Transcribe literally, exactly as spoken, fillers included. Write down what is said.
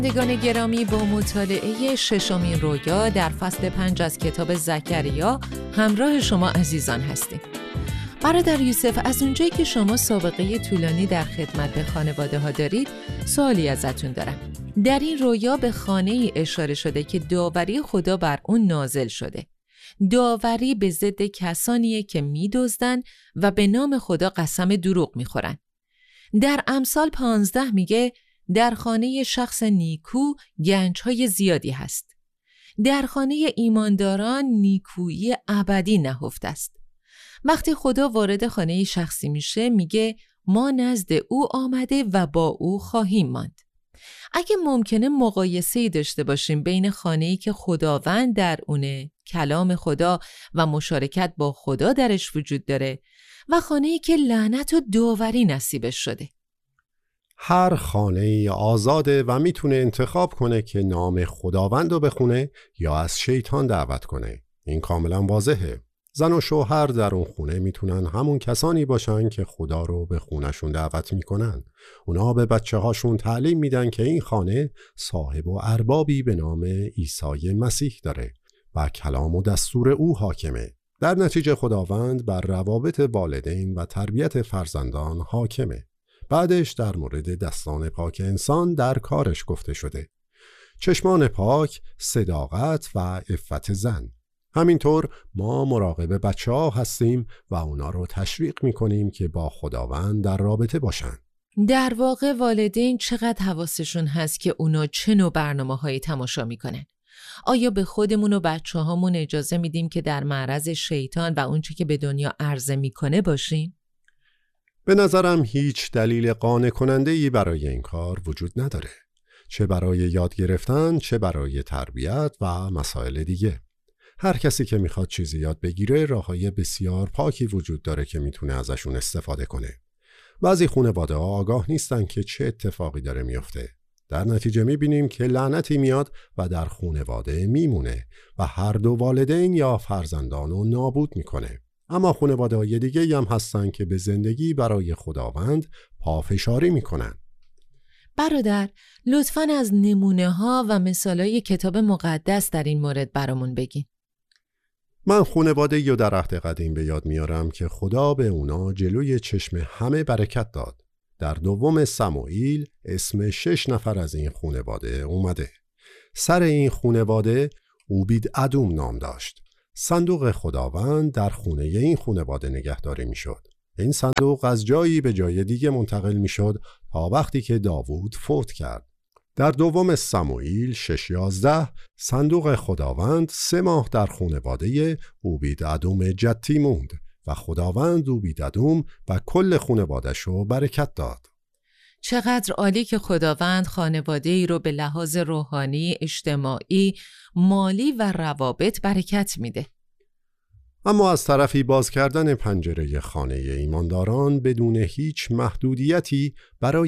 شنوندگان گرامی، با مطالعه ششمین رویا در فصل پنج از کتاب زکریا همراه شما عزیزان هستیم. برادر یوسف، از اونجایی که شما سابقه طولانی در خدمت به خانواده ها دارید، سوالی ازتون دارم. در این رویا به خانه ای اشاره شده که داوری خدا بر اون نازل شده. داوری به ضد کسانیه که می‌دزدن و به نام خدا قسم دروغ میخورن. در امثال پانزده میگه در خانه شخص نیکو گنج‌های زیادی هست. در خانه ایمانداران نیکویی ابدی نهفته است. وقتی خدا وارد خانه شخصی میشه میگه ما نزد او آمده و با او خواهیم ماند. اگه ممکنه مقایسه‌ای داشته باشیم بین خانه‌ای که خداوند در اونه، کلام خدا و مشارکت با خدا درش وجود داره، و خانه‌ای که لعنت و داوری نصیبش شده. هر خانه‌ای آزاده و میتونه انتخاب کنه که نام خداوند رو بخونه یا از شیطان دعوت کنه. این کاملا واضحه. زن و شوهر در اون خونه میتونن همون کسانی باشن که خدا رو به خونشون دعوت میکنن. اونا به بچه هاشون تعلیم میدن که این خانه صاحب و اربابی به نام عیسی مسیح داره و کلام و دستور او حاکمه. در نتیجه خداوند بر روابط والدین و تربیت فرزندان حاکمه. بعدش در مورد دستان پاک انسان در کارش گفته شده. چشمان پاک، صداقت و عفت زن. همینطور ما مراقب بچه ها هستیم و اونا رو تشویق میکنیم که با خداوند در رابطه باشن. در واقع والدین چقدر حواسشون هست که اونا چه نوع برنامه هایی تماشا میکنن؟ آیا به خودمون و بچه هامون اجازه میدیم که در معرض شیطان و اونچه که به دنیا عرضه میکنه باشیم؟ به نظرم هیچ دلیل قانع کننده‌ای برای این کار وجود نداره. چه برای یاد گرفتن، چه برای تربیت و مسائل دیگه. هر کسی که میخواد چیزی یاد بگیره راههای بسیار پاکی وجود داره که میتونه ازشون استفاده کنه. بعضی خانواده ها آگاه نیستن که چه اتفاقی داره میفته. در نتیجه میبینیم که لعنتی میاد و در خانواده میمونه و هر دو والدین یا فرزندانو نابود میکنه. اما خانواده های دیگه هم هستن که به زندگی برای خداوند پافشاری میکنن. برادر، لطفاً از نمونه ها و مثالای کتاب مقدس در این مورد برامون بگین. من خانواده یا در عهد قدیم به یاد میارم که خدا به اونا جلوی چشم همه برکت داد. در دوم سموئیل اسم شش نفر از این خانواده اومده. سر این خانواده اوبید ادوم نام داشت. صندوق خداوند در خونه این خانواده نگهداری میشد. این صندوق از جایی به جای دیگه منتقل میشد تا وقتی که داوود فوت کرد. در دوم سموئیل شش یازده صندوق خداوند سه ماه در خانواده اوبید ادوم جتی موند و خداوند اوبید ادوم و کل خانواده‌اش رو برکت داد. چقدر عالی که خداوند خانواده‌ای رو به لحاظ روحانی، اجتماعی، مالی و روابط برکت میده. اما از طرفی باز کردن پنجره خانه ایمانداران بدون هیچ محدودیتی برای